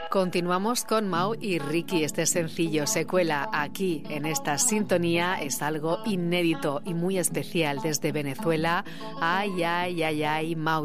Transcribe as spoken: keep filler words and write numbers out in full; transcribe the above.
Continuamos con Mau y Ricky. Este sencillo se cuela aquí en esta sintonía. Es algo inédito y muy especial desde Venezuela. Ay, ay, ay, ay, Mau.